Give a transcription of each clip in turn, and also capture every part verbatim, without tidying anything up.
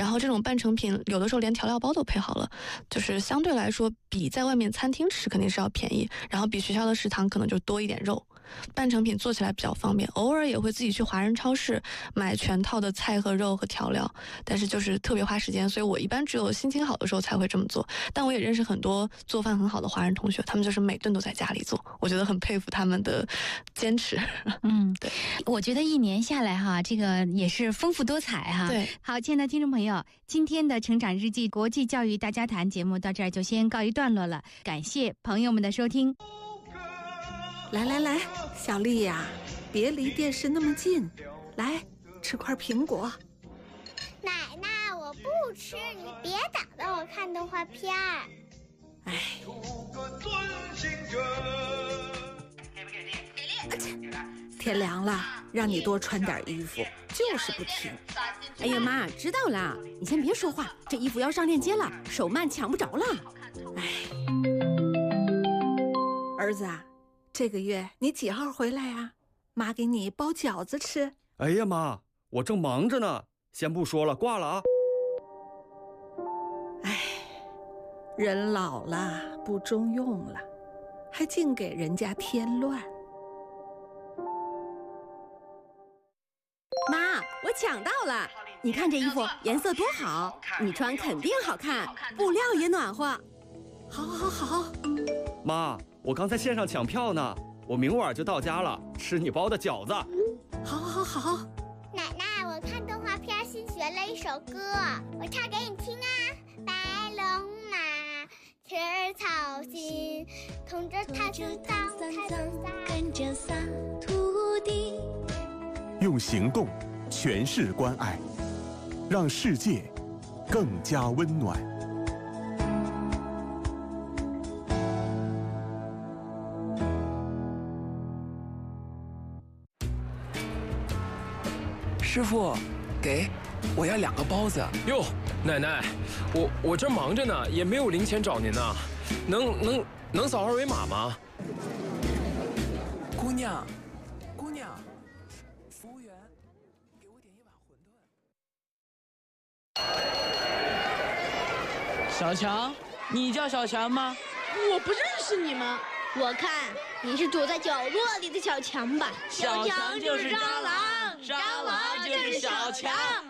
然后这种半成品有的时候连调料包都配好了，就是相对来说比在外面餐厅吃肯定是要便宜，然后比学校的食堂可能就多一点肉。半成品做起来比较方便，偶尔也会自己去华人超市买全套的菜和肉和调料，但是就是特别花时间，所以我一般只有心情好的时候才会这么做。但我也认识很多做饭很好的华人同学，他们就是每顿都在家里做，我觉得很佩服他们的坚持。 嗯，对，我觉得一年下来哈，这个也是丰富多彩哈。 对， 好，亲爱的听众朋友，今天的成长日记国际教育大家谈节目到这儿就先告一段落了，感谢朋友们的收听。 来来来，小丽呀，别离电视那么近，来吃块苹果。 奶奶，我不吃，你别打断我看动画片儿。 哎，天凉了，让你多穿点衣服，就是不听。 哎呀妈，知道了，你先别说话，这衣服要上链接了，手慢抢不着了。 哎，儿子啊，这个月你几号回来啊？妈给你包饺子吃。 哎呀妈，我正忙着呢，先不说了，挂了啊。 哎，人老了不中用了，还净给人家添乱。 妈，我抢到了，你看这衣服颜色多好，你穿肯定好看，布料也暖和。 好好好， 妈，我刚才线上抢票呢，我明晚就到家了，吃你包的饺子。 好好好。 奶奶，我看动画片新学了一首歌，我唱给你听啊。白龙马吃草心，同着它就脏脏脏，跟着撒土地。 用行动诠释关爱，让世界更加温暖。 师傅，给，我要两个包子。 哟，奶奶，我我这忙着呢，也没有零钱找您呢，能能能扫二维码吗？ 姑娘，姑娘，服务员，给我点一碗馄饨。小强，你叫小强吗？ 我不认识你们，我看你是躲在角落里的小强吧？ 小强就是蟑螂，蟑螂就是小强。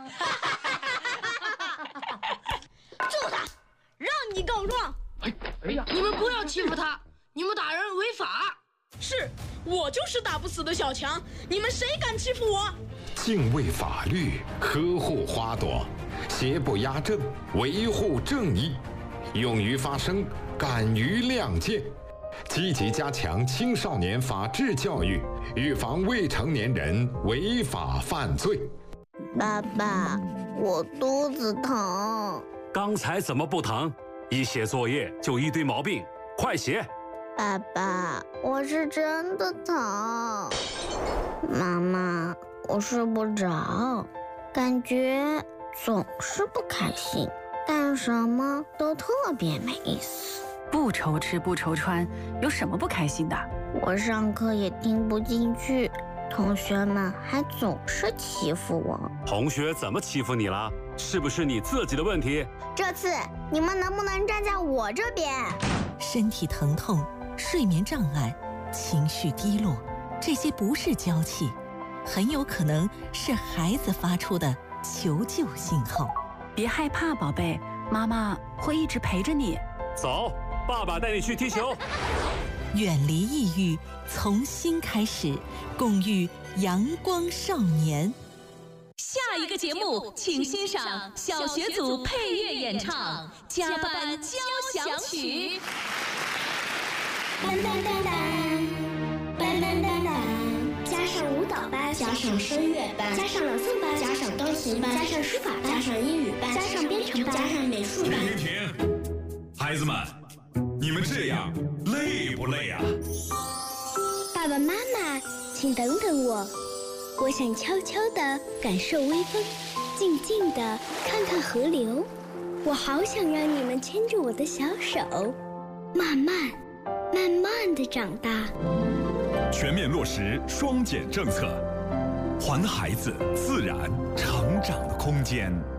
揍他，让你告状！ 哎哎呀， 你们不要欺负他，你们打人违法。 是，我就是打不死的小强，你们谁敢欺负我？ 敬畏法律，呵护花朵，邪不压正，维护正义，勇于发声，敢于亮剑，积极加强青少年法治教育，预防未成年人违法犯罪。 爸爸，我肚子疼。 刚才怎么不疼？一写作业就一堆毛病，快写！ 爸爸，我是真的疼。妈妈，我睡不着，感觉总是不开心，干什么都特别没意思。 不愁吃不愁穿，有什么不开心的？ 我上课也听不进去，同学们还总是欺负我。 同学怎么欺负你了？是不是你自己的问题？ 这次你们能不能站在我这边？ 身体疼痛、睡眠障碍、情绪低落，这些不是娇气，很有可能是孩子发出的求救信号。 别害怕，宝贝，妈妈会一直陪着你。 走，爸爸带你去踢球。 远离抑郁，从新开始，共育阳光少年。 下一个节目，请欣赏小学组配乐演唱《加班交响曲》。 噔噔噔噔，噔噔噔噔，加上舞蹈班，加上声乐班，加上朗诵班，加上钢琴班，加上书法班，加上英语班，加上编程班，加上美术班。 停停停！孩子们，你们这样累不累啊？ 爸爸妈妈，请等等我。我想悄悄地感受微风，静静地看看河流。我好想让你们牵着我的小手，慢慢、慢慢地长大。 全面落实双减政策，还孩子自然成长的空间。